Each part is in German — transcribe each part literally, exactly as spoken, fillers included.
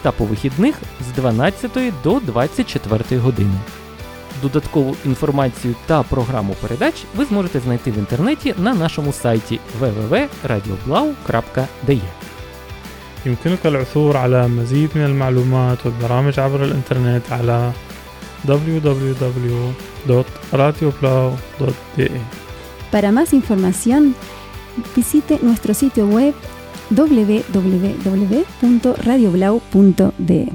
та по вихідних з дванадцятої до двадцять четвертої години. Додаткову інформацію та програму передач ви зможете знайти в інтернеті на нашому сайті дабл ю дабл ю дабл ю крапка радіо блау крапка ді і. يمكنك العثور على مزيد من المعلومات والبرامج عبر الإنترنت على دبليو دبليو دبليو دوت راديو بلاو دوت دي إي. Para más información, visite nuestro sitio web doble u doble u doble u punto radio blau punto d e.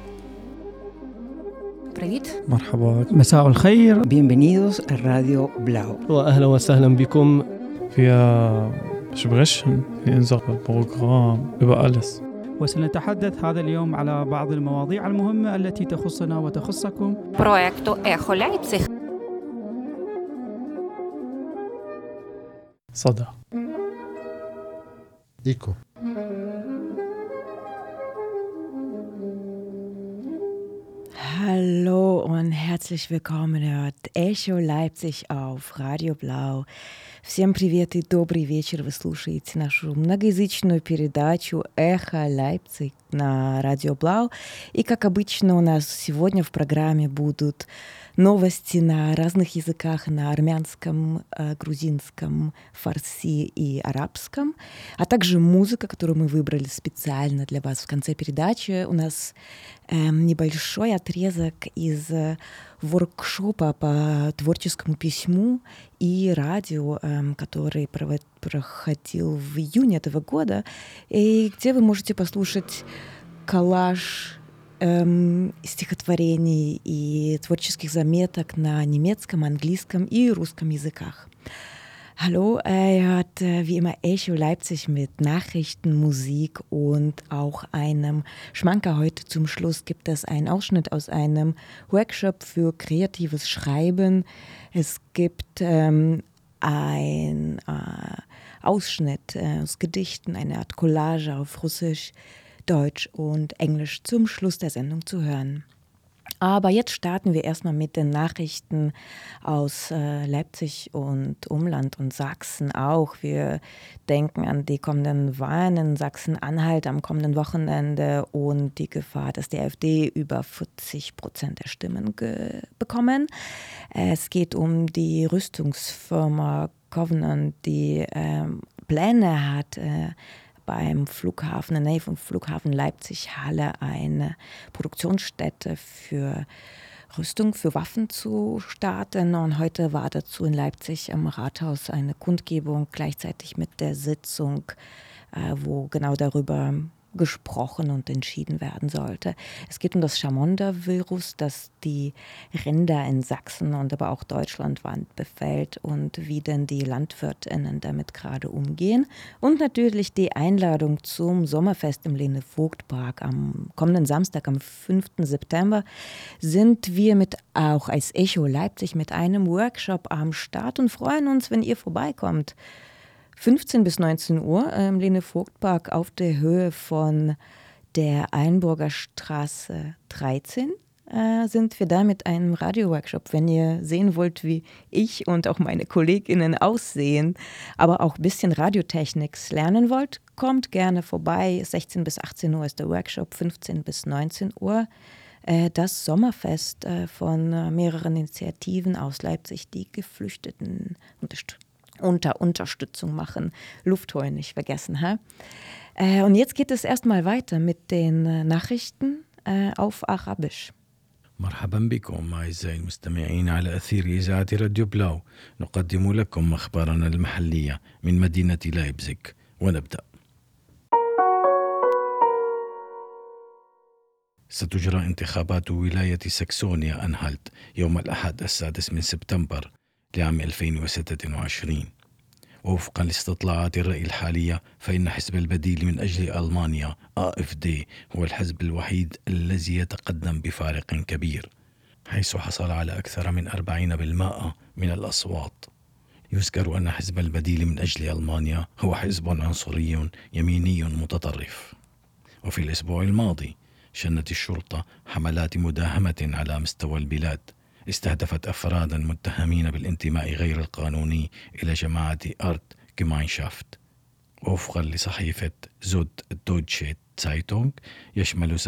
Привіт. مرحبا. مساء الخير. Bienvenidos a Radio Blau. وأهلا وسهلا بكم. فيها besprechen في unserem Programm über alles. وسنتحدث هذا اليوم على بعض المواضيع المهمة التي تخصنا وتخصكم. Проекту Ехо Лейпциг. صدى. إيكو. Hallo und herzlich willkommen, hört Echo Leipzig auf Radio Blau. Всем привет и добрый вечер. Вы слушаете нашу многоязычную передачу «Эхо Лейпциг» на Radio Blau. И, как обычно, у нас сегодня в программе будут новости на разных языках, на армянском, грузинском, фарси и арабском, а также музыка, которую мы выбрали специально для вас в конце передачи. У нас эм, небольшой отрезок из воркшопа по творческому письму и радио, эм, который провод, проходил в июне этого года, и где вы можете послушать коллаж эм, стихотворений и творческих заметок на немецком, английском и русском языках. Hallo, ihr hört äh, wie immer Echo Leipzig mit Nachrichten, Musik und auch einem Schmanker. Heute zum Schluss gibt es einen Ausschnitt aus einem Workshop für kreatives Schreiben. Es gibt ähm, einen äh, Ausschnitt äh, aus Gedichten, eine Art Collage auf Russisch, Deutsch und Englisch zum Schluss der Sendung zu hören. Aber jetzt starten wir erstmal mit den Nachrichten aus äh, Leipzig und Umland und Sachsen auch. Wir denken an die kommenden Wahlen in Sachsen-Anhalt am kommenden Wochenende und die Gefahr, dass die AfD über vierzig Prozent der Stimmen ge- bekommen. Es geht um die Rüstungsfirma Covenant, die äh, Pläne hat, äh, beim Flughafen, in der Nähe vom Flughafen Leipzig-Halle eine Produktionsstätte für Rüstung, für Waffen zu starten. Und heute war dazu in Leipzig im Rathaus eine Kundgebung, gleichzeitig mit der Sitzung, äh, wo genau darüber gesprochen und entschieden werden sollte. Es geht um das Chamonder-Virus, das die Rinder in Sachsen und aber auch Deutschlandweit befällt und wie denn die LandwirtInnen damit gerade umgehen. Und natürlich die Einladung zum Sommerfest im Lene-Vogt-Park am kommenden Samstag, am fünften September, sind wir mit auch als Echo Leipzig mit einem Workshop am Start und freuen uns, wenn ihr vorbeikommt. fünfzehn bis neunzehn Uhr im Lene-Vogt-Park auf der Höhe von der Einburger Straße dreizehn äh, sind wir da mit einem Radio-Workshop. Wenn ihr sehen wollt, wie ich und auch meine KollegInnen aussehen, aber auch ein bisschen Radiotechnik lernen wollt, kommt gerne vorbei. sechzehn bis achtzehn Uhr ist der Workshop, fünfzehn bis neunzehn Uhr. Äh, das Sommerfest äh, von äh, mehreren Initiativen aus Leipzig, die Geflüchteten unterstützen. unter Unterstützung machen. Luftheulen nicht vergessen. Ha? Äh, und jetzt geht es erstmal weiter mit den äh, Nachrichten äh, auf Arabisch. مرحبا بكم أعزائي المستمعين على أثير إذاعة راديو بلاو. نقدم لكم أخبارنا المحلية من مدينة لايبزيغ ونبدأ. ستجرى انتخابات ولاية ساكسونيا أنهالت يوم الأحد السادس من سبتمبر لعام ألفين وستة وعشرين. ووفقا لاستطلاعات الرأي الحالية فإن حزب البديل من أجل ألمانيا إيه إف دي هو الحزب الوحيد الذي يتقدم بفارق كبير، حيث حصل على أكثر من أربعين بالمئة من الأصوات. يذكر أن حزب البديل من أجل ألمانيا هو حزب عنصري يميني متطرف. وفي الأسبوع الماضي شنت الشرطة حملات مداهمة على مستوى البلاد استهدفت أفرادا متهمين بالانتماء غير القانوني إلى جماعة أرت جيماينشافت. وفقا لصحيفة زود دوتشي تسايتونغ يشمل